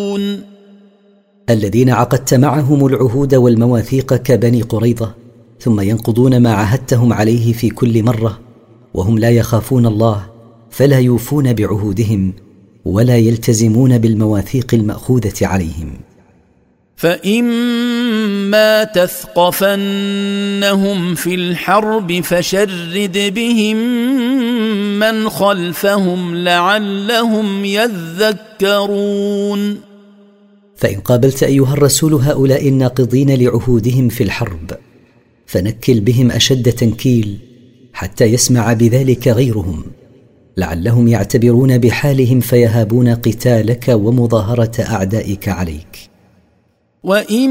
الذين عقدت معهم العهود والمواثيق كبني قريظة، ثم ينقضون ما عهدتهم عليه في كل مرة وهم لا يخافون الله، فلا يوفون بعهودهم ولا يلتزمون بالمواثيق المأخوذة عليهم. فإما تثقفنهم في الحرب فشرد بهم من خلفهم لعلهم يذكرون. فإن قابلت أيها الرسول هؤلاء الناقضين لعهودهم في الحرب فنكل بهم أشد تنكيل حتى يسمع بذلك غيرهم، لعلهم يعتبرون بحالهم فيهابون قتالك ومظاهرة أعدائك عليك.